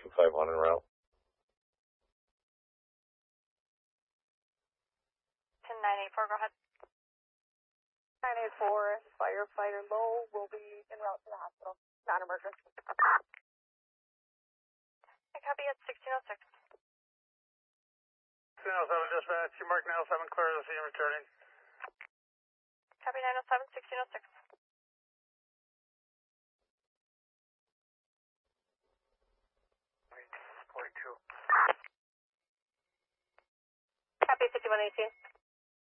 251 en route. 10984, go ahead. 984, firefighter low will be en route to the hospital. Non-emergent. I copy at 1606. 1607 dispatch, you mark 907 clear to see him returning. Copy 907, 1606. Wait, 42. Copy 5118.